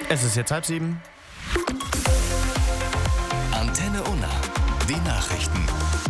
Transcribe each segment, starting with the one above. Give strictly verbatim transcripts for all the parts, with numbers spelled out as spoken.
Es ist jetzt halb sieben. Antenne Unna, die Nachrichten.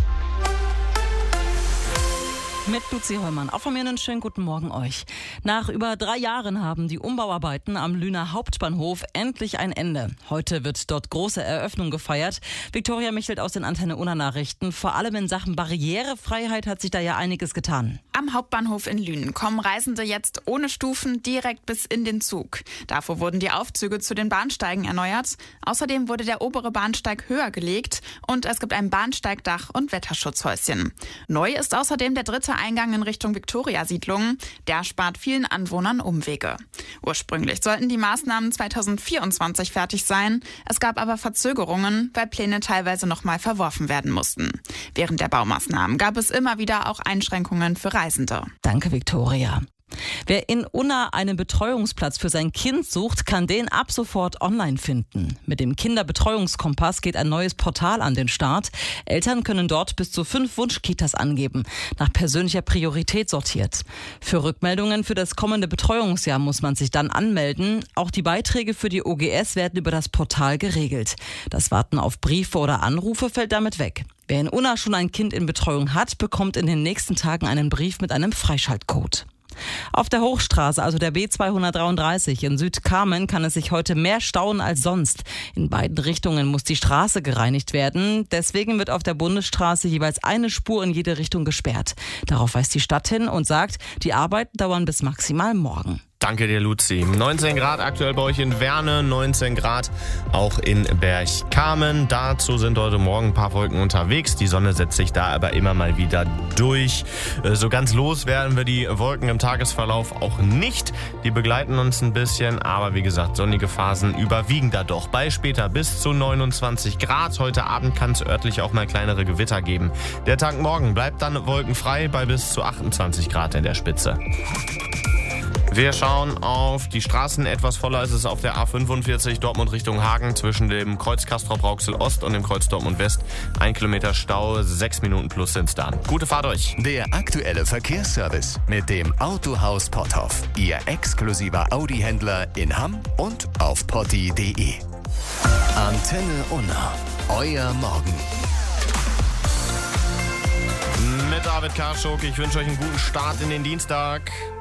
Mit Luzi Hollmann. Auch von mir einen schönen guten Morgen euch. Nach über drei Jahren haben die Umbauarbeiten am Lüner Hauptbahnhof endlich ein Ende. Heute wird dort große Eröffnung gefeiert. Viktoria Michelt aus den Antenne Unna Nachrichten. Vor allem in Sachen Barrierefreiheit hat sich da ja einiges getan. Am Hauptbahnhof in Lünen kommen Reisende jetzt ohne Stufen direkt bis in den Zug. Dafür wurden die Aufzüge zu den Bahnsteigen erneuert. Außerdem wurde der obere Bahnsteig höher gelegt und es gibt ein Bahnsteigdach und Wetterschutzhäuschen. Neu ist außerdem der dritte Eingang in Richtung Viktoria-Siedlung. Der spart vielen Anwohnern Umwege. Ursprünglich sollten die Maßnahmen zweitausendvierundzwanzig fertig sein. Es gab aber Verzögerungen, weil Pläne teilweise nochmal verworfen werden mussten. Während der Baumaßnahmen gab es immer wieder auch Einschränkungen für Reisende. Danke, Viktoria. Wer in Unna einen Betreuungsplatz für sein Kind sucht, kann den ab sofort online finden. Mit dem Kinderbetreuungskompass geht ein neues Portal an den Start. Eltern können dort bis zu fünf Wunschkitas angeben, nach persönlicher Priorität sortiert. Für Rückmeldungen für das kommende Betreuungsjahr muss man sich dann anmelden. Auch die Beiträge für die O G S werden über das Portal geregelt. Das Warten auf Briefe oder Anrufe fällt damit weg. Wer in Unna schon ein Kind in Betreuung hat, bekommt in den nächsten Tagen einen Brief mit einem Freischaltcode. Auf der Hochstraße, also der B zweihundertdreiunddreißig in Südkamen, kann es sich heute mehr stauen als sonst. In beiden Richtungen muss die Straße gereinigt werden. Deswegen wird auf der Bundesstraße jeweils eine Spur in jede Richtung gesperrt. Darauf weist die Stadt hin und sagt, die Arbeiten dauern bis maximal morgen. Danke dir, Luzi. neunzehn Grad aktuell bei euch in Werne, neunzehn Grad auch in Bergkamen. Dazu sind heute Morgen ein paar Wolken unterwegs. Die Sonne setzt sich da aber immer mal wieder durch. So ganz los werden wir die Wolken im Tagesverlauf auch nicht. Die begleiten uns ein bisschen, aber wie gesagt, sonnige Phasen überwiegen da doch. Bei später bis zu neunundzwanzig Grad. Heute Abend kann es örtlich auch mal kleinere Gewitter geben. Der Tag morgen bleibt dann wolkenfrei bei bis zu achtundzwanzig Grad in der Spitze. Wir schauen auf die Straßen. Etwas voller ist es auf der A fünfundvierzig Dortmund Richtung Hagen zwischen dem Kreuz Castrop-Rauxel Ost und dem Kreuz Dortmund West. Ein Kilometer Stau, sechs Minuten plus sind's da. Gute Fahrt euch. Der aktuelle Verkehrsservice mit dem Autohaus Potthoff. Ihr exklusiver Audi-Händler in Hamm und auf potti punkt de. Antenne Unna. Euer Morgen. Mit David Karschuk. Ich wünsche euch einen guten Start in den Dienstag.